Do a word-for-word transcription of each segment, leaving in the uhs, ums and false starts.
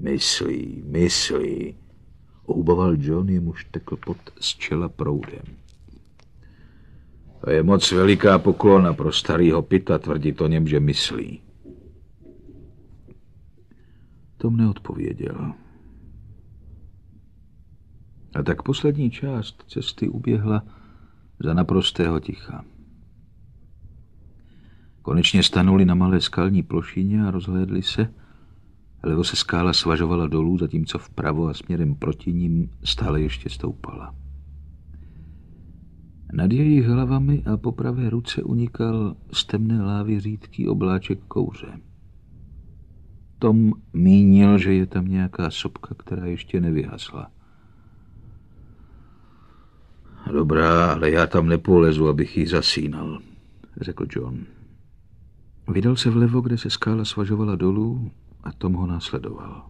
Myslí, myslí. Uhuboval John, jemuž tekl pot z čela proudem. To je moc veliká poklona pro starýho Pita tvrdit o něm, že myslí. Tom neodpověděl. A tak poslední část cesty uběhla za naprostého ticha. Konečně stanuli na malé skalní plošině a rozhlédli se. Levo se skála svažovala dolů, zatímco vpravo a směrem proti ním stále ještě stoupala. Nad jejich hlavami a po pravé ruce unikal z temné lávy řídký obláček kouře. Tom mínil, že je tam nějaká sopka, která ještě nevyhasla. Dobrá, ale já tam nepolezu, abych ji zasínal, řekl John. Vydal se vlevo, kde se skála svažovala dolů, a Tom ho následoval.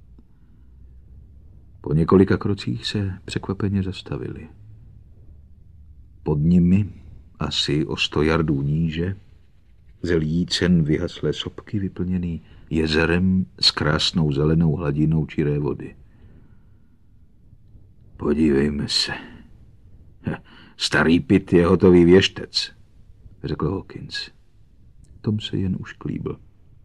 Po několika krocích se překvapeně zastavili. Pod nimi, asi o sto jardů níže, zel jícen vyhaslé sopky vyplněný jezerem s krásnou zelenou hladinou čiré vody. Podívejme se. Starý Pit je hotový věštec, řekl Hawkins. Tom se jen ušklíbl.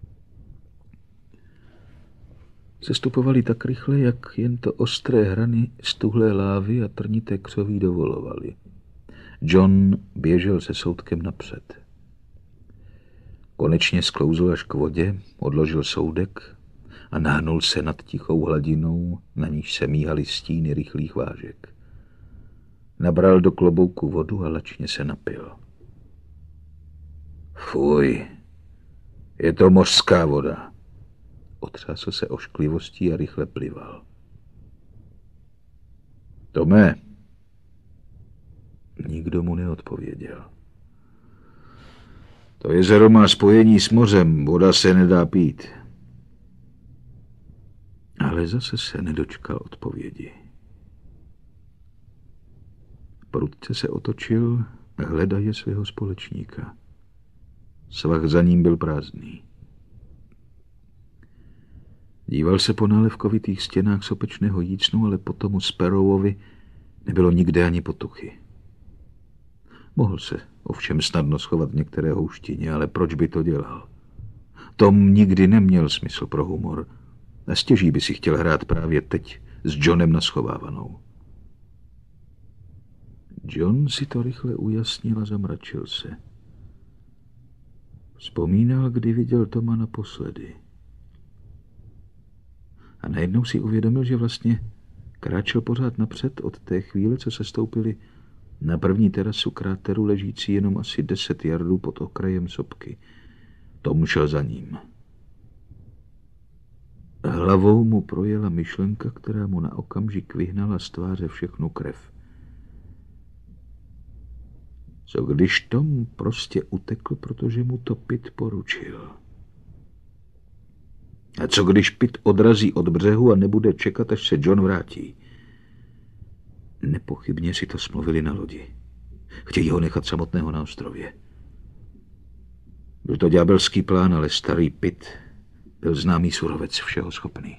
Sestupovali tak rychle, jak jen to ostré hrany stuhlé lávy a trnité křoví dovolovali. John běžel se soudkem napřed. Konečně sklouzl až k vodě, odložil soudek a nahnul se nad tichou hladinou, na níž se míhaly stíny rychlých vážek. Nabral do klobouku vodu a lačně se napil. Fuj, je to mořská voda. Otřásl se ošklivostí a rychle plival. Tome. Nikdo mu neodpověděl. To jezero má spojení s mořem, voda se nedá pít. Ale zase se nedočkal odpovědi. Prudce se otočil, hledaje svého společníka. Svah za ním byl prázdný. Díval se po nálevkovitých stěnách sopečného jícnu, ale po tomu Sparrowovi nebylo nikde ani potuchy. Mohl se ovšem snadno schovat v některé houštině, ale proč by to dělal? Tom nikdy neměl smysl pro humor a stěží by si chtěl hrát právě teď s Johnem naschovávanou. John si to rychle ujasnil a zamračil se. Vzpomínal, kdy viděl Toma naposledy. A najednou si uvědomil, že vlastně kráčel pořád napřed od té chvíle, co se stoupili na první terasu kráteru ležící jenom asi deset jardů pod okrajem sopky. Tom šel za ním. Hlavou mu projela myšlenka, která mu na okamžik vyhnala z tváře všechnu krev. Co když Tom prostě utekl, protože mu to Pit poručil? A co když Pit odrazí od břehu a nebude čekat, až se John vrátí? Nepochybně si to smluvili na lodi. Chtějí ho nechat samotného na ostrově. Byl to ďábelský plán, ale starý Pit byl známý surovec, všeho schopný.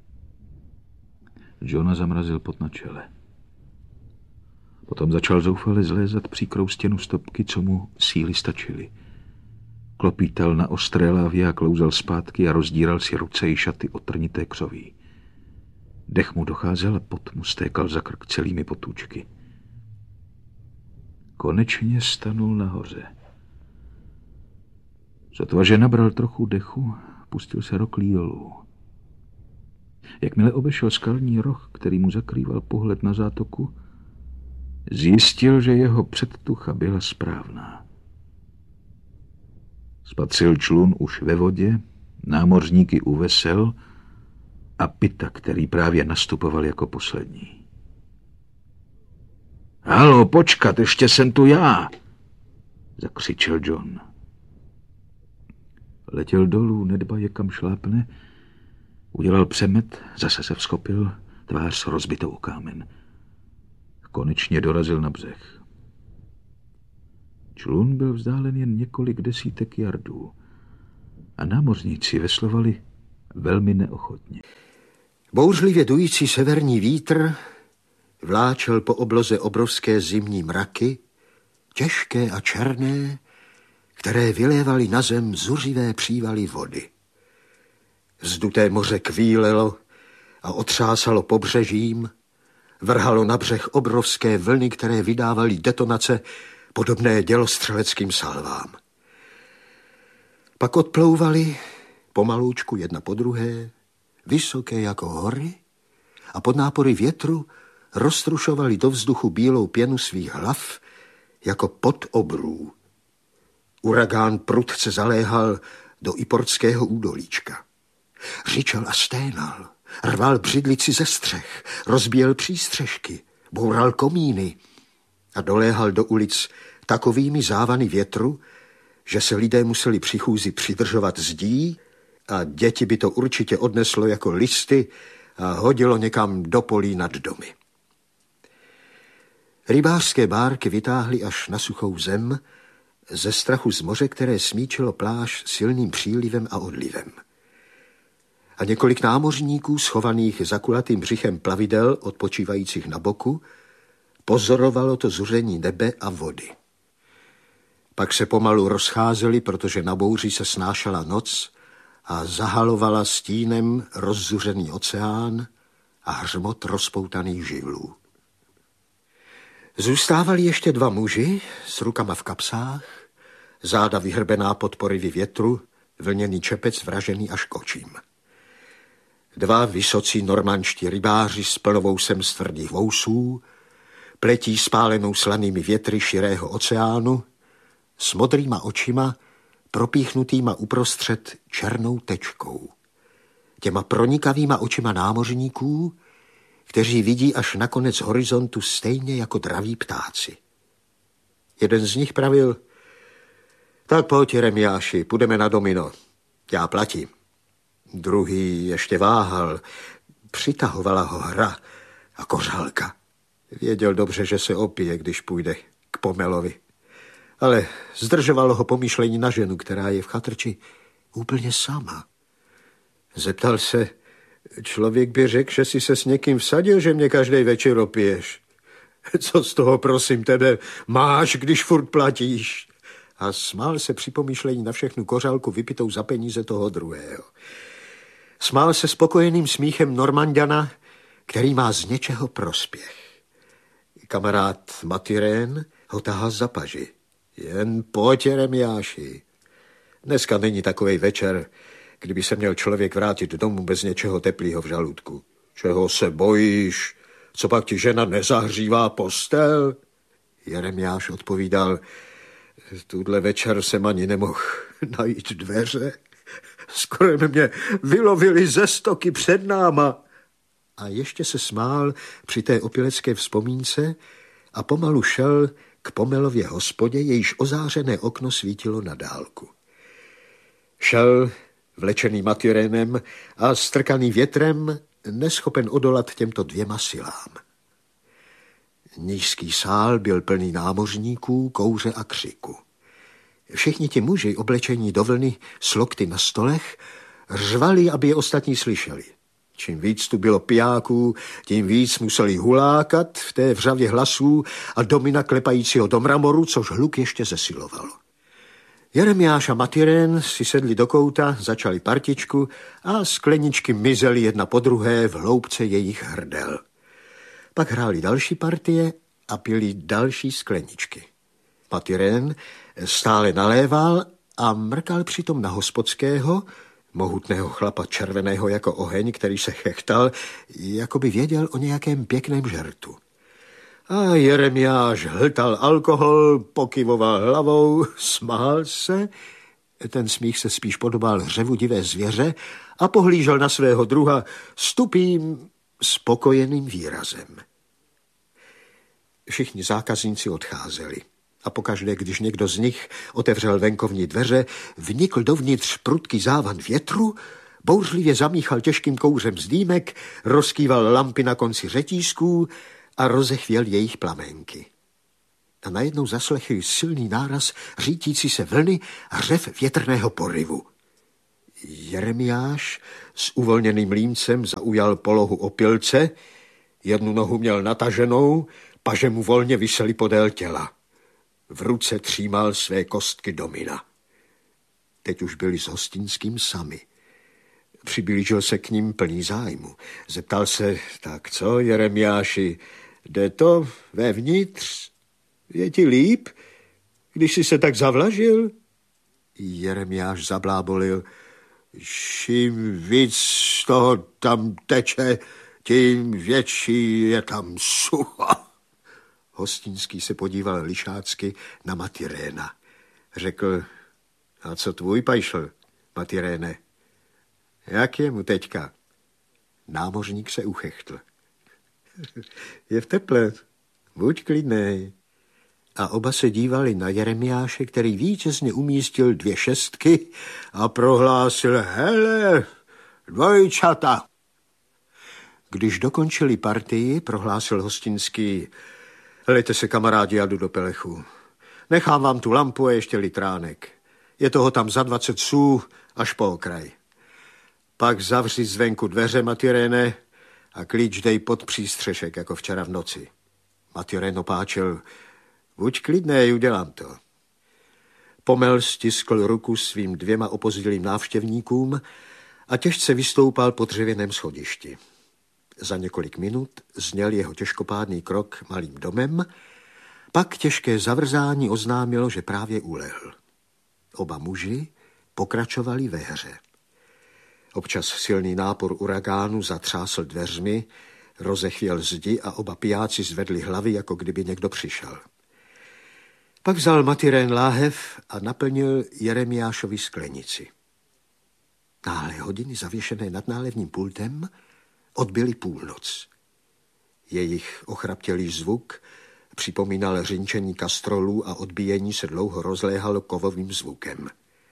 Johna zamrazil pot na čele. Potom začal zoufale zlézat příkrou stěnu stopky, co mu síly stačily. Klopítal na ostré lávě a klouzal zpátky a rozdíral si ruce i šaty od trnité křoví. Dech mu docházel a pot mu stékal za krk celými potůčky. Konečně stanul nahoře. Sotva, že nabral trochu dechu, pustil se roklí dolů. Jakmile obešel skalní roh, který mu zakrýval pohled na zátoku, zjistil, že jeho předtucha byla správná. Spatřil člun už ve vodě, námořníky u vesel a Pita, který právě nastupoval jako poslední. Halo, počkat, ještě jsem tu já, zakřičel John. Letěl dolů, nedbaje kam šlápne, udělal přemet, zase se vzchopil, tvář rozbitou o kámen. Konečně dorazil na břeh. Člun byl vzdálen jen několik desítek jardů a námořníci veslovali velmi neochotně. Bouřlivě dující severní vítr vláčel po obloze obrovské zimní mraky, těžké a černé, které vylévaly na zem zuřivé přívaly vody. Vzduté moře kvílelo a otřásalo pobřežím, vrhalo na břeh obrovské vlny, které vydávaly detonace podobné dělostřeleckým salvám. Pak odplouvaly pomalůčku jedna po druhé, vysoké jako hory, a pod nápory větru roztrušovali do vzduchu bílou pěnu svých hlav jako pod obrů. Uragán prudce zaléhal do Iportského údolíčka. Řičel a sténal, rval břidlici ze střech, rozbíjel přístřešky, boural komíny a doléhal do ulic takovými závany větru, že se lidé museli při chůzi přidržovat zdí a děti by to určitě odneslo jako listy a hodilo někam do polí nad domy. Rybářské bárky vytáhly až na suchou zem ze strachu z moře, které smíčilo pláž silným přílivem a odlivem. A několik námořníků, schovaných za kulatým břichem plavidel, odpočívajících na boku, pozorovalo to zuření nebe a vody. Pak se pomalu rozcházeli, protože na bouři se snášela noc a zahalovala stínem rozzuřený oceán a hřmot rozpoutaných živlů. Zůstávali ještě dva muži s rukama v kapsách, záda vyhrbená pod porivy větru, vlněný čepec vražený až k očím. Dva vysocí normanští rybáři s plnovousem z tvrdých vousů, pletí spálenou slanými větry širého oceánu, s modrýma očima, propíchnutýma uprostřed černou tečkou. Těma pronikavýma očima námořníků, kteří vidí až na konec horizontu stejně jako draví ptáci. Jeden z nich pravil: tak pojď, Jeremiáši, půjdeme na domino, já platím. Druhý ještě váhal, přitahovala ho hra a kořálka. Věděl dobře, že se opije, když půjde k Pomelovi. Ale zdržovalo ho pomýšlení na ženu, která je v chatrči úplně sama. Zeptal se: člověk by řekl, že si se s někým vsadil, že mě každý večer opiješ. Co z toho, prosím tebe, máš, když furt platíš? A smál se při pomýšlení na všechnu kořálku vypitou za peníze toho druhého. Smál se spokojeným smíchem Normanďana, který má z něčeho prospěch. Kamarád Matyrén ho tahal za paži. Jen pojď, Jeremiáši. Dneska není takovej večer, kdyby se měl člověk vrátit domů bez něčeho teplýho v žaludku. Čeho se bojíš? Co pak ti žena nezahřívá postel? Jeremiáš odpovídal: tuhle večer jsem ani nemohl najít dveře. Skoro mě vylovili ze stoky před náma. A ještě se smál při té opilecké vzpomínce a pomalu šel k Pomelově hospodě, jejíž ozářené okno svítilo na dálku. Šel vlečený Matyrénem a strkaný větrem, neschopen odolat těmto dvěma silám. Nízký sál byl plný námořníků, kouře a křiku. Všichni ti muži, oblečení do vlny s lokty na stolech, řvali, aby je ostatní slyšeli. Čím víc tu bylo pijáků, tím víc museli hulákat v té vřavě hlasů a domina klepajícího do mramoru, což hluk ještě zesilovalo. Jeremiáš a Matyrén si sedli do kouta, začali partičku a skleničky mizely jedna po druhé v hloubce jejich hrdel. Pak hráli další partie a pili další skleničky. Matyrén stále naléval a mrkal přitom na hospodského, mohutného chlapa červeného jako oheň, který se chechtal, jako by věděl o nějakém pěkném žertu. A Jeremiáš hltal alkohol, pokyvoval hlavou, smál se, ten smích se spíš podobal hřevu divé zvěře, a pohlížel na svého druha s tupým, spokojeným výrazem. Všichni zákazníci odcházeli. A pokaždé, když někdo z nich otevřel venkovní dveře, vnikl dovnitř prudký závan větru, bouřlivě zamíchal těžkým kouřem z dýmek, rozkýval lampy na konci řetízků a rozechvěl jejich plamenky. A najednou zaslechli silný náraz řítící se vlny a řev větrného poryvu. Jeremiáš S uvolněným límcem zaujal polohu opilce, jednu nohu měl nataženou, paže mu volně visely podél těla. V ruce třímal své kostky domina. Teď už byli s Hostinským sami. Přiblížil se k ním plný zájmu. Zeptal se, tak co, Jeremiáši, jde to vevnitř? Je ti líp, když jsi se tak zavlažil? Jeremiáš zablábolil, čím víc z toho tam teče, tím větší je tam sucho. Hostinský se podíval lišácky na Matyréna. Řekl, a co tvůj pajšl, Matyréne? Jak je mu teďka? Námořník se uchechtl. Je v teple, buď klidnej. A oba se dívali na Jeremiáše, který vítězně umístil dvě šestky a prohlásil, hele, dvojčata. Když dokončili partii, prohlásil Hostinský, helejte se, kamarádi, já jdu do Pelechu. Nechám vám tu lampu a ještě litránek. Je toho tam za dvacet sů až po okraj. Pak zavři zvenku dveře, Matyréne, a klíč dej pod přístřešek, jako včera v noci. Matyrén opáčil, buď klidnej, udělám to. Pomel stiskl ruku svým dvěma opozdělým návštěvníkům a těžce vystoupal po dřevěném schodišti. Za několik minut zněl jeho těžkopádný krok malým domem, pak těžké zavrzání oznámilo, že právě ulehl. Oba muži pokračovali ve hře. Občas silný nápor uragánu zatřásl dveřmi, rozechvěl zdi a oba pijáci zvedli hlavy, jako kdyby někdo přišel. Pak vzal Matyrén láhev a naplnil Jeremiášovi sklenici. Náhle hodiny zavěšené nad nálevním pultem odbyly půlnoc. Jejich ochraptělý zvuk připomínal řinčení kastrolů a odbíjení se dlouho rozléhalo kovovým zvukem.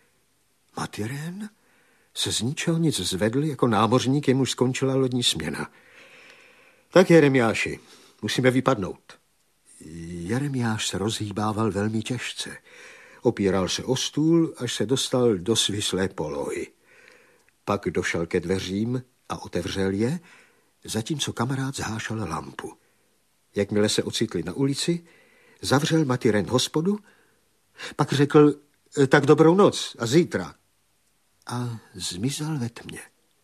Matyrén se z ničeho nic zvedl jako námořník, jemuž skončila lodní směna. Tak, Jeremiáši, musíme vypadnout. Jeremiáš se rozhýbával velmi těžce. Opíral se o stůl, až se dostal do svislé polohy. Pak došel ke dveřím a otevřel je, zatímco kamarád zhášel lampu. Jakmile se ocitli na ulici, zavřel Matyrén hospodu, pak řekl, tak dobrou noc a zítra. A zmizel ve tmě.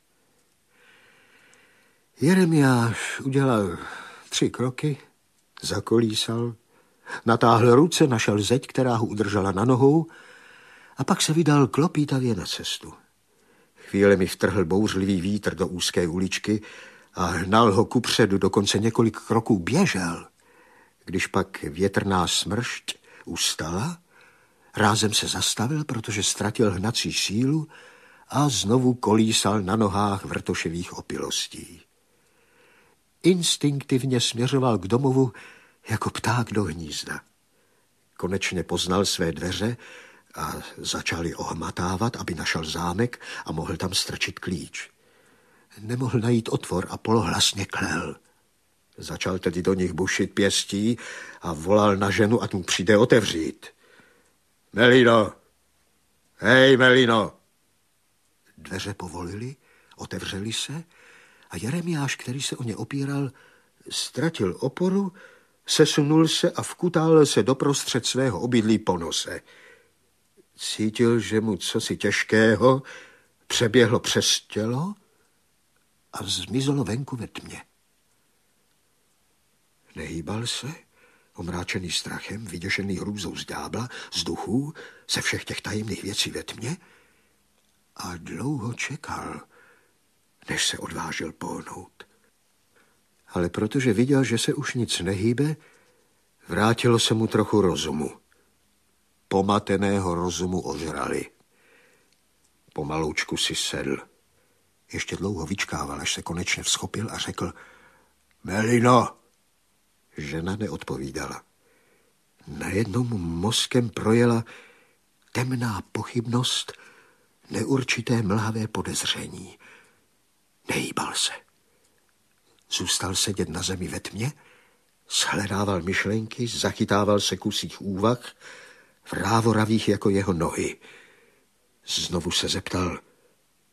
Jeremiáš udělal tři kroky, zakolísal, natáhl ruce, našel zeď, která ho udržela na nohou, a pak se vydal klopítavě na cestu. Chvíle mi vtrhl bouřlivý vítr do úzké uličky a hnal ho kupředu, dokonce několik kroků běžel. Když pak větrná smršť ustala, rázem se zastavil, protože ztratil hnací sílu a znovu kolísal na nohách vrtoševých opilostí. Instinktivně směřoval k domovu jako pták do hnízda. Konečně poznal své dveře a začal je ohmatávat, aby našel zámek a mohl tam strčit klíč. Nemohl najít otvor a polohlasně klel. Začal tedy do nich bušit pěstí a volal na ženu, ať mu přijde otevřít. Melino! Hej, Melino! Dveře povolily, otevřely se a Jeremiáš, který se o ně opíral, ztratil oporu, sesunul se a vkutal se doprostřed svého obydlí po nose. Cítil, že mu cosi těžkého přeběhlo přes tělo a zmizelo venku ve tmě. Nehýbal se, omráčený strachem, vyděšený hrůzou z ďábla, z duchů, ze všech těch tajemných věcí ve tmě, a dlouho čekal, než se odvážil pohnout. Ale protože viděl, že se už nic nehýbe, vrátilo se mu trochu rozumu. Pomateného rozumu ožrali. Pomaloučku si sedl. Ještě dlouho vyčkával, až se konečně vzchopil a řekl: Melino! Žena neodpovídala. Najednou mu mozkem projela temná pochybnost, neurčité mlhavé podezření. Nehýbal se. Zůstal sedět na zemi ve tmě, shledával myšlenky, zachytával se kusích úvah, vrávoravých jako jeho nohy. Znovu se zeptal: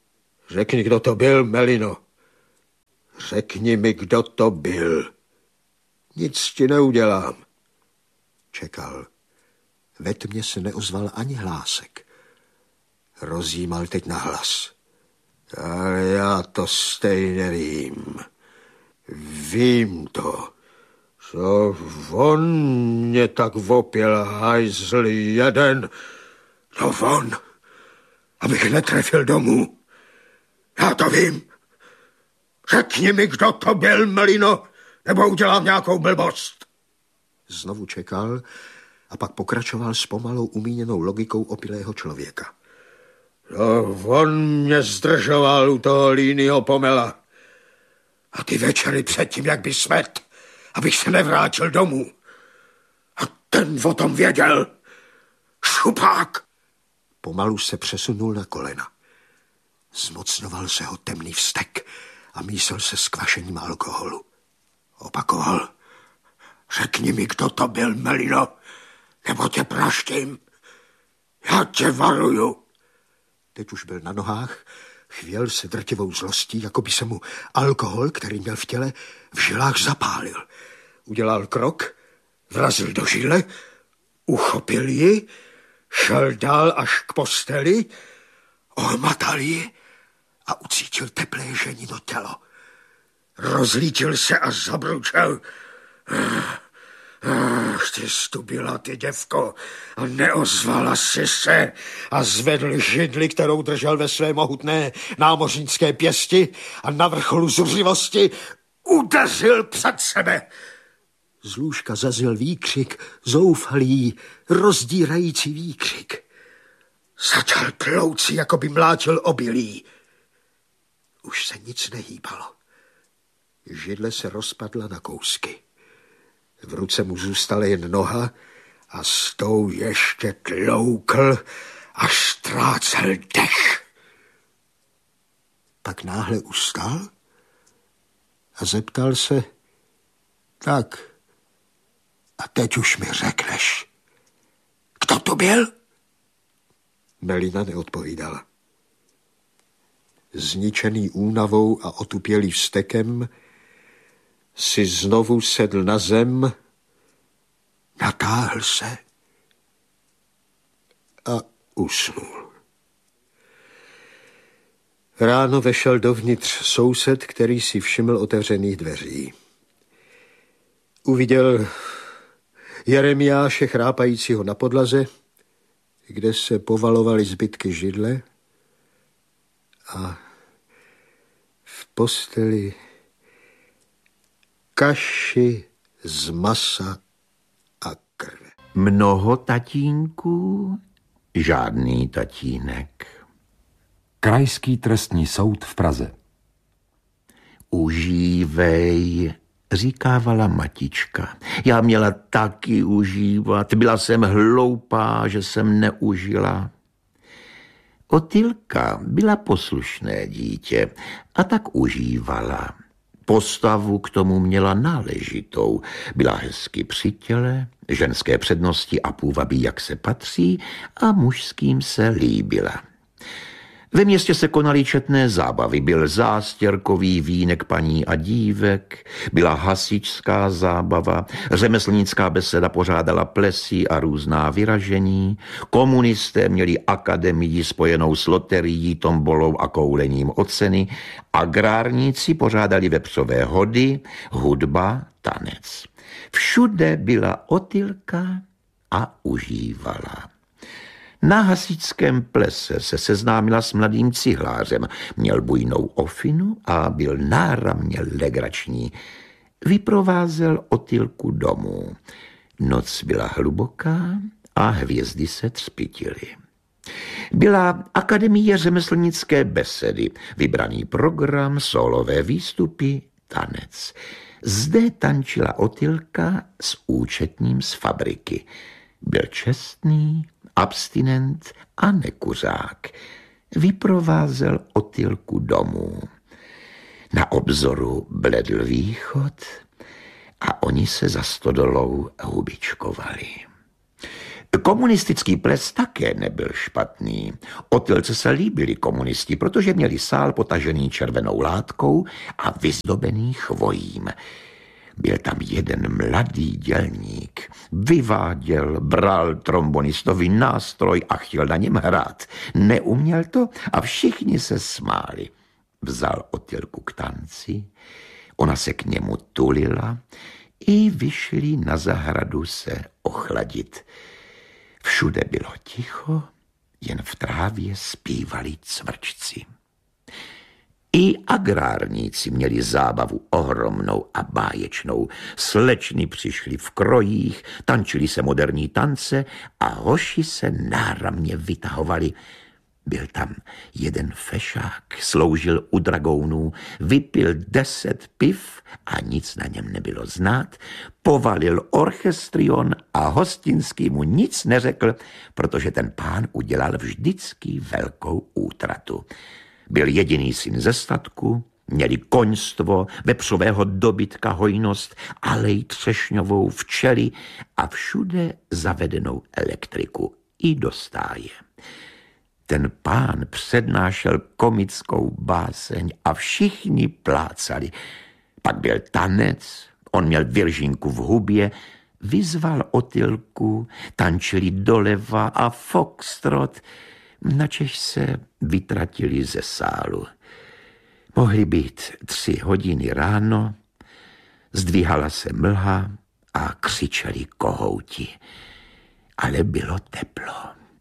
Řekni, kdo to byl, Melino. Řekni mi, kdo to byl. Nic ti neudělám. Čekal. Ve tmě se neozval ani hlásek. Rozjímal teď nahlas. Ale já to stejně vím. Vím to. Co on mě tak vopěl, hajzl jeden. No on, abych netrefil domů. Já to vím. Řekni mi, kdo to byl, Melino, nebo udělám nějakou blbost. Znovu čekal a pak pokračoval s pomalou umíněnou logikou opilého člověka. No, on mě zdržoval u toho Línýho Pomela. A ty večery předtím, jak by smet, abych se nevrátil domů. A ten o tom věděl. Šupák! Pomalu se přesunul na kolena. Zmocňoval se ho temný vztek a mísel se s kvašením alkoholu. Opakoval. Řekni mi, kdo to byl, Melino, nebo tě praštím. Já tě varuju. Teď už byl na nohách, chvěl se drtivou zlostí, jako by se mu alkohol, který měl v těle, v žilách zapálil. Udělal krok, vrazil do žile, uchopil ji, šel dál až k posteli, ohmatal ji a ucítil teplé ženino tělo. Rozlítil se a zabručel. Ach, ty stubila, ty děvko, a neozvala si se a zvedl židli, kterou držel ve své mohutné námořnické pěsti a na vrcholu zuřivosti udeřil před sebe. Z lůžka zazněl výkřik, zoufalý, rozdírající výkřik. Začal tlouci, jako by mlátil obilí. Už se nic nehýbalo. Židle se rozpadla na kousky. V ruce mu zůstala jen noha a s tou ještě tloukl, až ztrácel dech. Pak náhle ustal a zeptal se, tak, a teď už mi řekneš, kdo to byl? Melina neodpovídala. Zničený únavou a otupělý vztekem si znovu sedl na zem, natáhl se a usnul. Ráno vešel dovnitř soused, který si všiml otevřených dveří. Uviděl Jeremiáše chrápajícího na podlaze, kde se povalovaly zbytky židle, a v posteli kaši z masa a krve. Mnoho tatínků, žádný tatínek. Krajský trestní soud v Praze. Užívej, říkávala matička. Já měla taky užívat. Byla jsem hloupá, že jsem neužila. Otylka byla poslušné dítě a tak užívala. Postavu k tomu měla náležitou. Byla hezky při těle, ženské přednosti a půvabí, jak se patří, a mužským se líbila. Ve městě se konaly četné zábavy. Byl zástěrkový vínek paní a dívek, byla hasičská zábava, řemeslnická beseda pořádala plesy a různá vyražení, komunisté měli akademii spojenou s loterií, tombolou a koulením o ceny, agrárníci pořádali vepřové hody, hudba, tanec. Všude byla Otylka a užívala. Na hasičském plese se seznámila s mladým cihlářem. Měl bujnou ofinu a byl náramně legrační. Vyprovázel Otylku domů. Noc byla hluboká a hvězdy se třpytily. Byla akademie řemeslnické besedy, vybraný program, solové výstupy, tanec. Zde tančila Otylka s účetním z fabriky. Byl čestný, abstinent a nekuřák. Vyprovázel Otylku domů. Na obzoru bledl východ a oni se za stodolou hubičkovali. Komunistický ples také nebyl špatný. Otylce se líbili komunisti, protože měli sál potažený červenou látkou a vyzdobený chvojím. Byl tam jeden mladý dělník. Vyváděl, bral trombonistový nástroj a chtěl na něm hrát. Neuměl to a všichni se smáli. Vzal Otylku k tanci, ona se k němu tulila i vyšli na zahradu se ochladit. Všude bylo ticho, jen v trávě zpívali cvrčci. I agrárníci měli zábavu ohromnou a báječnou. Slečny přišly v krojích, tančili se moderní tance a hoši se náramně vytahovali. Byl tam jeden fešák, sloužil u dragounů, vypil deset piv a nic na něm nebylo znát, povalil orchestrion a hostinský mu nic neřekl, protože ten pán udělal vždycky velkou útratu. Byl jediný syn ze statku, měli koňstvo, vepřového dobytka hojnost, alej třešňovou, včely a všude zavedenou elektriku i do stáje. Ten pán přednášel komickou báseň a všichni plácali. Pak byl tanec, on měl viržinku v hubě, vyzval Otylku, tančili doleva a foxtrot, načež se vytratili ze sálu. Mohly být tři hodiny ráno, zdvíhala se mlha a křičeli kohouti, ale bylo teplo.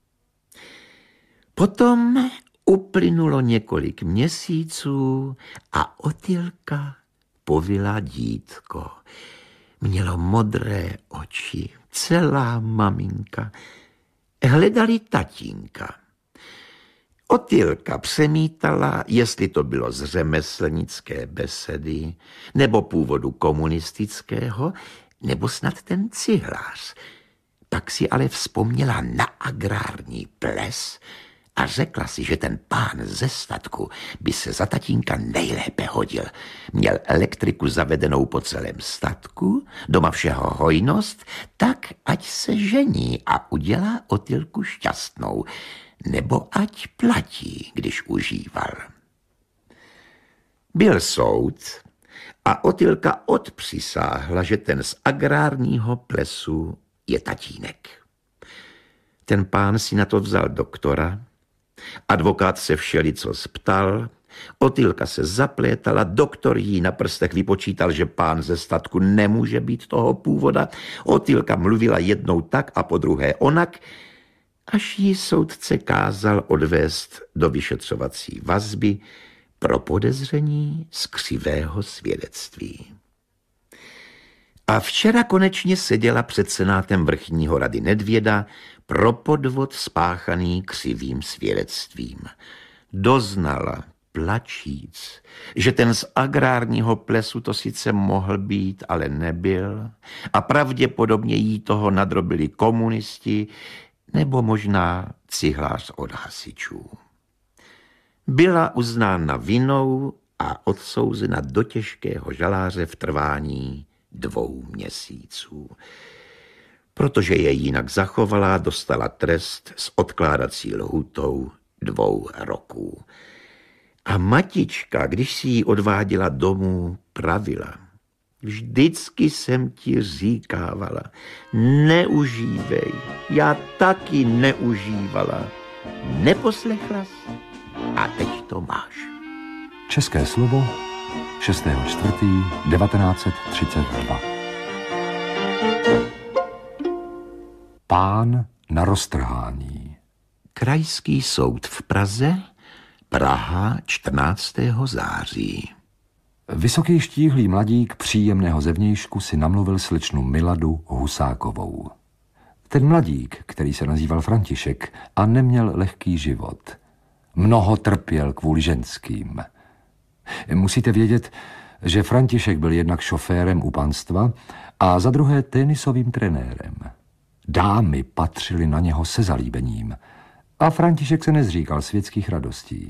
Potom uplynulo několik měsíců a Otylka povila dítko. Mělo modré oči, celá maminka. Hledali tatínka. Otylka přemítala, jestli to bylo z řemeslnické besedy, nebo původu komunistického, nebo snad ten cihlář. Pak si ale vzpomněla na agrární ples a řekla si, že ten pán ze statku by se za tatínka nejlépe hodil. Měl elektriku zavedenou po celém statku, doma všeho hojnost, tak ať se žení a udělá Otylku šťastnou, nebo ať platí, když užíval. Byl soud a Otylka odpřisáhla, že ten z agrárního plesu je tatínek. Ten pán si na to vzal doktora, advokát se všelico sptal, Otylka se zaplétala, doktor jí na prstech vypočítal, že pán ze statku nemůže být toho původa, Otylka mluvila jednou tak a podruhé onak, až jí soudce kázal odvést do vyšetřovací vazby pro podezření z křivého svědectví. A včera konečně seděla před senátem vrchního rady Nedvěda pro podvod spáchaný křivým svědectvím. Doznala, plačíc, že ten z agrárního plesu to sice mohl být, ale nebyl, a pravděpodobně jí toho nadrobili komunisti nebo možná cihlář od hasičů. Byla uznána vinou a odsouzena do těžkého žaláře v trvání dvou měsíců. Protože je jinak zachovala, dostala trest s odkládací lhůtou dvou roků. A matička, když si ji odváděla domů, pravila: vždycky jsem ti říkávala, neužívej, já taky neužívala. Neposlechla jsi a teď to máš. České slovo šestého čtvrtého devatenáct set třicet dva. Pán na roztrhání. Krajský soud v Praze, Praha, čtrnáctého září. Vysoký štíhlý mladík příjemného zevnějšku si namluvil slečnu Miladu Husákovou. Ten mladík, který se nazýval František a neměl lehký život, mnoho trpěl kvůli ženským. Musíte vědět, že František byl jednak šoférem u panstva a za druhé tenisovým trenérem. Dámy patřily na něho se zalíbením a František se nezříkal světských radostí.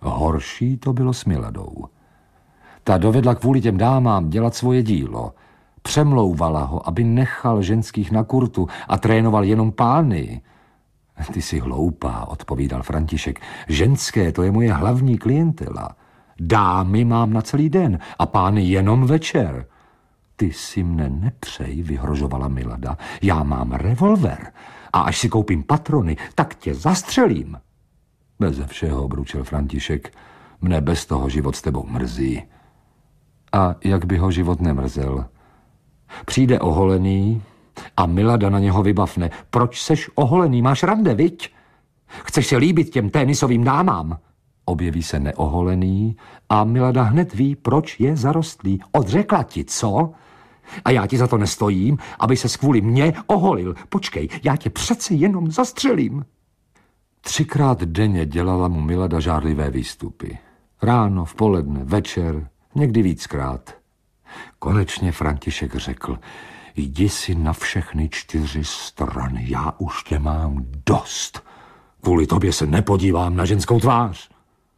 Horší to bylo s Miladou. Ta dovedla kvůli těm dámám dělat svoje dílo. Přemlouvala ho, aby nechal ženských na kurtu a trénoval jenom pány. Ty jsi hloupá, odpovídal František. Ženské, to je moje hlavní klientela. Dámy mám na celý den a pány jenom večer. Ty si mne nepřej, vyhrožovala Milada. Já mám revolver a až si koupím patrony, tak tě zastřelím. Beze všeho, bručil František. Mne bez toho život s tebou mrzí. A jak by ho život nemrzel? Přijde oholený a Milada na něho vybavne. Proč seš oholený? Máš rande, viď? Chceš se líbit těm tenisovým dámám? Objeví se neoholený a Milada hned ví, proč je zarostlý. Odřekla ti, co? A já ti za to nestojím, aby se kvůli mně oholil. Počkej, já tě přece jenom zastřelím. Třikrát denně dělala mu Milada žárlivé výstupy. Ráno, v poledne, večer, někdy víckrát. Konečně František řekl, jdi si na všechny čtyři strany, já už tě mám dost. Kvůli tobě se nepodívám na ženskou tvář.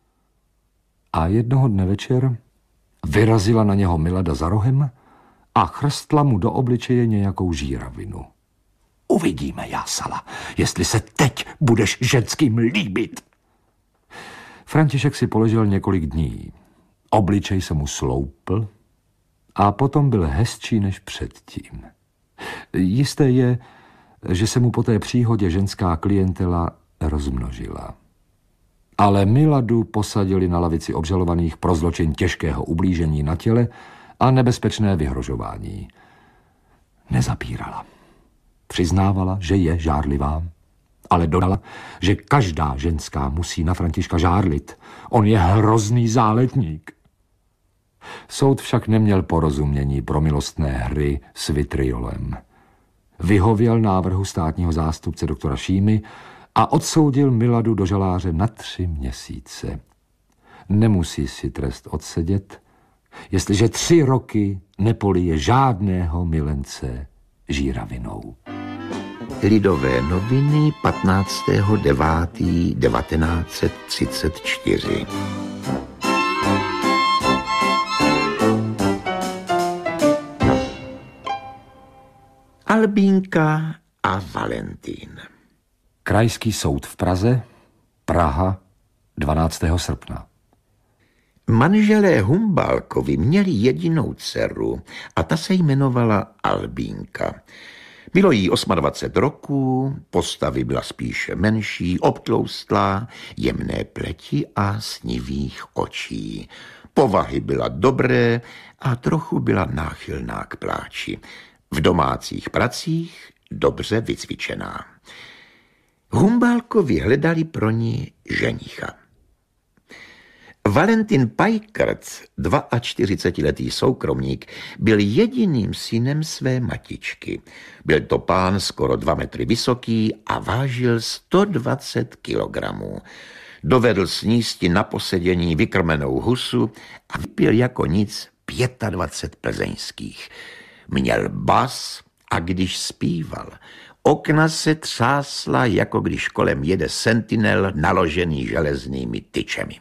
A jednoho dne večer vyrazila na něho Milada za rohem a chrstla mu do obličeje nějakou žíravinu. Uvidíme, jásala, jestli se teď budeš ženským líbit. František si poležel několik dní. Obličej se mu sloupl a potom byl hezčí než předtím. Jisté je, že se mu po té příhodě ženská klientela rozmnožila. Ale Miladu posadili na lavici obžalovaných pro zločin těžkého ublížení na těle a nebezpečné vyhrožování. Nezapírala. Přiznávala, že je žárlivá, ale dodala, že každá ženská musí na Františka žárlit. On je hrozný záletník. Soud však neměl porozumění pro milostné hry s vitriolem. Vyhověl návrhu státního zástupce doktora Šímy a odsoudil Miladu do žaláře na tři měsíce. Nemusí si trest odsedět, jestliže tři roky nepolije žádného milence žíravinou. Lidové noviny patnáctého devátého devatenáct set třicet čtyři. Albínka a Valentín. Krajský soud v Praze, Praha, dvanáctého srpna. Manželé Humbálkovi měli jedinou dceru a ta se jmenovala Albínka. Bylo jí dvacet osm roků, postavy byla spíše menší, obtloustlá, jemné pleti a snivých očí. Povahy byla dobré a trochu byla náchylná k pláči. V domácích pracích dobře vycvičená. Humbálkovi hledali pro ní ženicha. Valentin Pajkrt, čtyřicetiletý soukromník, byl jediným synem své matičky. Byl to pán skoro dva metry vysoký a vážil sto dvacet kilogramů. Dovedl snísti na posedění vykrmenou husu a vypil jako nic dvacet pět plzeňských. Měl bas a když zpíval, okna se třásla, jako když kolem jede sentinel naložený železnými tyčemi.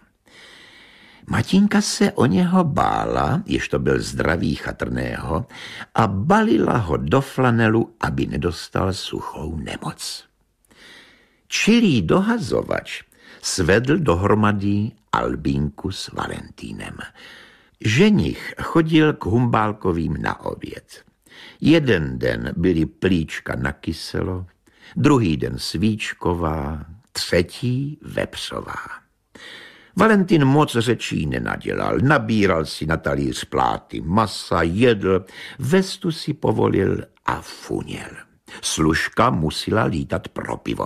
Matinka se o něho bála, jež to byl zdravý chatrného, a balila ho do flanelu, aby nedostal suchou nemoc. Čilý dohazovač svedl dohromady Albínku s Valentínem. Ženich chodil k Humbálkovým na oběd. Jeden den byly plíčka na kyselo, druhý den svíčková, třetí vepřová. Valentín moc řečí nenadělal, nabíral si na talíř pláty masa, jedl, vestu si povolil a funěl. Služka musela lítat pro pivo.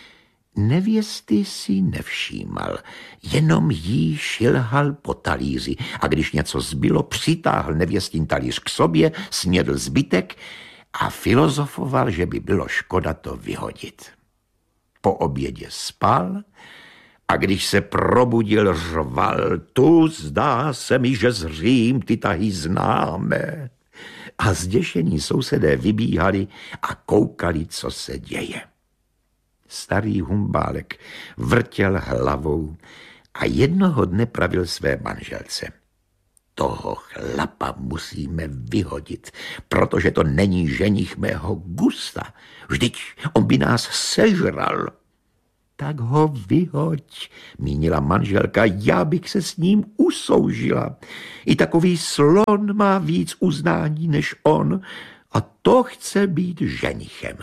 Nevěsty si nevšímal, jenom jí šilhal po talíři a když něco zbylo, přitáhl nevěstin talíř k sobě, snědl zbytek a filozofoval, že by bylo škoda to vyhodit. Po obědě spal a když se probudil, řval, tu zdá se mi, že zřím ty tahy známe. A zděšení sousedé vybíhali a koukali, co se děje. Starý Humbálek vrtěl hlavou a jednoho dne pravil své manželce. toho chlapa musíme vyhodit, protože to není ženich mého gusta. Vždyť on by nás sežral. Tak ho vyhoď, mínila manželka, já bych se s ním usoužila. I takový slon má víc uznání než on a to chce být ženichem.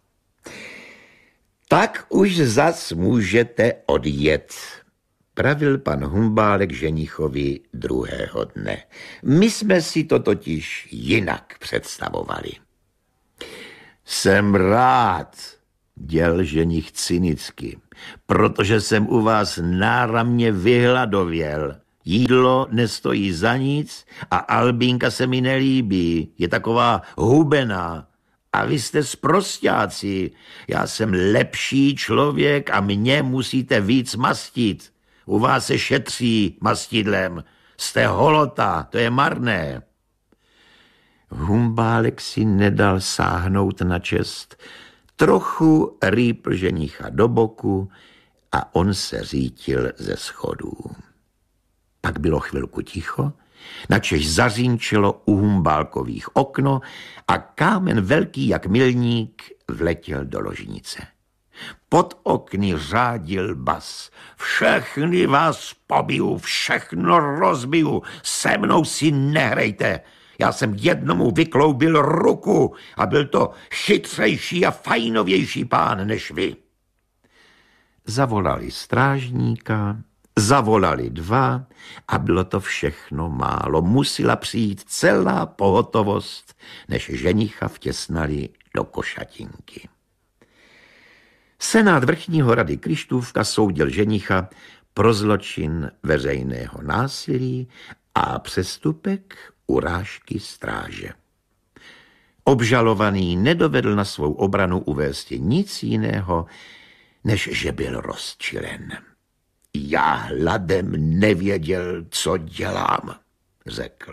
Tak už zas můžete odjet, pravil pan Humbálek ženichovi druhého dne. My jsme si to totiž jinak představovali. Jsem rád, děl ženich cynicky, protože jsem u vás náramně vyhladověl. Jídlo nestojí za nic a Albínka se mi nelíbí, je taková hubená. A vy jste sprosťáci, já jsem lepší člověk a mě musíte víc mastit. U vás se šetří mastidlem, jste holota, to je marné. Humbálek si nedal sáhnout na čest, trochu rýpl ženicha do boku a on se řítil ze schodů. Pak bylo chvilku ticho, načež zařínčilo u Humbálkových okno a kámen velký jak milník vletěl do ložnice. Pod okny řádil bas. Všechny vás pobiju, všechno rozbiju, se mnou si nehrejte. Já jsem jednomu vykloubil ruku a byl to chytřejší a fajnovější pán než vy. Zavolali strážníka, zavolali dva a bylo to všechno málo. Musela přijít celá pohotovost, než ženicha vtěsnali do košatinky. Senát vrchního rady Krištůvka soudil ženicha pro zločin veřejného násilí a přestupek urážky stráže. Obžalovaný nedovedl na svou obranu uvést nic jiného, než že byl rozčilen. Já hladem nevěděl, co dělám, řekl.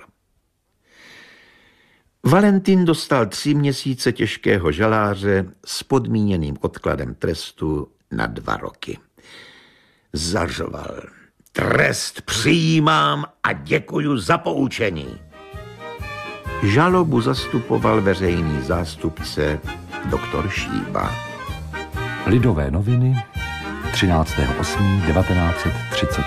Valentin dostal tři měsíce těžkého žaláře s podmíněným odkladem trestu na dva roky. Zařval. Trest přijímám a děkuju za poučení. Žalobu zastupoval veřejný zástupce doktor Šíba. Lidové noviny třináctého osmého devatenáct set třicet